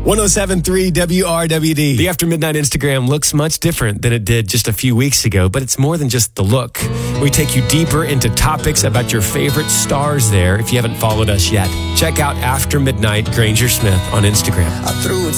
107.3 WRWD. The After Midnight Instagram looks much different than it did just a few weeks ago, but it's more than just the look. We take you deeper into topics about your favorite stars there if you haven't followed us yet. Check out After Midnight Granger Smith on Instagram. I threw it